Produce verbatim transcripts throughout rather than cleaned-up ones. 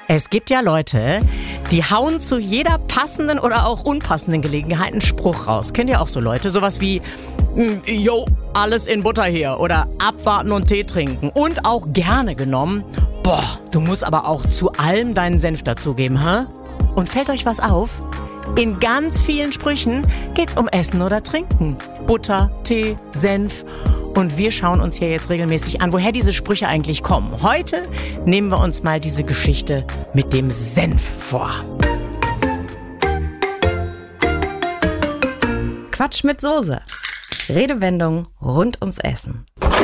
Es gibt ja Leute, die hauen zu jeder passenden oder auch unpassenden Gelegenheit einen Spruch raus. Kennt ihr auch so Leute? Sowas wie, yo, alles in Butter hier oder abwarten und Tee trinken. Und auch gerne genommen, boah, du musst aber auch zu allem deinen Senf dazugeben, hä? Und fällt euch was auf? In ganz vielen Sprüchen geht's um Essen oder Trinken. Butter, Tee, Senf. Und wir schauen uns hier jetzt regelmäßig an, woher diese Sprüche eigentlich kommen. Heute nehmen wir uns mal diese Geschichte mit dem Senf vor. Quatsch mit Soße. Redewendung rund ums Essen.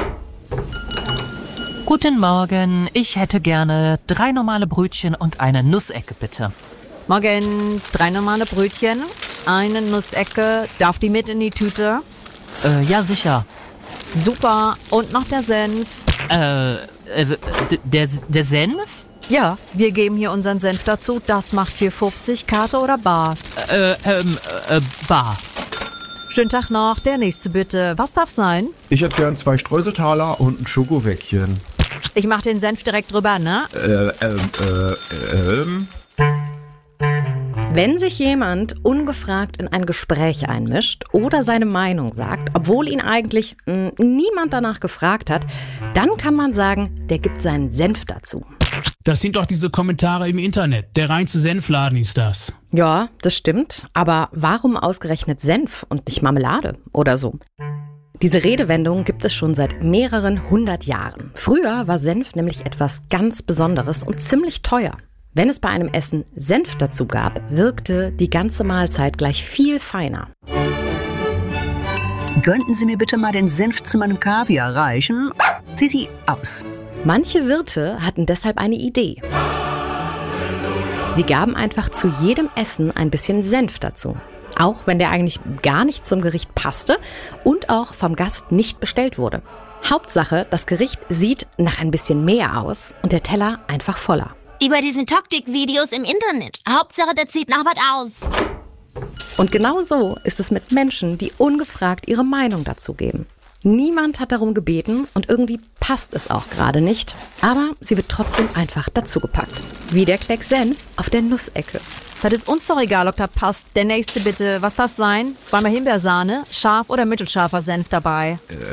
Guten Morgen, ich hätte gerne drei normale Brötchen und eine Nussecke, bitte. Morgen, drei normale Brötchen, eine Nussecke. Darf die mit in die Tüte? Äh, ja, sicher. Super. Und noch der Senf? Äh, äh d- der, der Senf? Ja, wir geben hier unseren Senf dazu. Das macht vier fünfzig, Karte oder Bar? Äh, ähm, äh, Bar. Schönen Tag noch. Der nächste bitte. Was darf sein? Ich hätte gern zwei Streuseltaler und ein Schokowäckchen. Ich mach den Senf direkt drüber, ne? Äh, ähm, äh, ähm... Wenn sich jemand ungefragt in ein Gespräch einmischt oder seine Meinung sagt, obwohl ihn eigentlich mh, niemand danach gefragt hat, dann kann man sagen, der gibt seinen Senf dazu. Das sind doch diese Kommentare im Internet. Der reinste Senfladen ist das. Ja, das stimmt. Aber warum ausgerechnet Senf und nicht Marmelade oder so? Diese Redewendung gibt es schon seit mehreren hundert Jahren. Früher war Senf nämlich etwas ganz Besonderes und ziemlich teuer. Wenn es bei einem Essen Senf dazu gab, wirkte die ganze Mahlzeit gleich viel feiner. Könnten Sie mir bitte mal den Senf zu meinem Kaviar reichen? Sieh sie aus. Manche Wirte hatten deshalb eine Idee. Sie gaben einfach zu jedem Essen ein bisschen Senf dazu. Auch wenn der eigentlich gar nicht zum Gericht passte und auch vom Gast nicht bestellt wurde. Hauptsache, das Gericht sieht nach ein bisschen mehr aus und der Teller einfach voller. Wie bei diesen Taktik-Videos im Internet. Hauptsache, das sieht nach was aus. Und genau so ist es mit Menschen, die ungefragt ihre Meinung dazu geben. Niemand hat darum gebeten und irgendwie passt es auch gerade nicht. Aber sie wird trotzdem einfach dazugepackt. Wie der Klecks Senf auf der Nussecke. Das ist uns doch egal, ob das passt. Der nächste bitte. Was darf sein? Zweimal Himbeersahne, scharf oder mittelscharfer Senf dabei?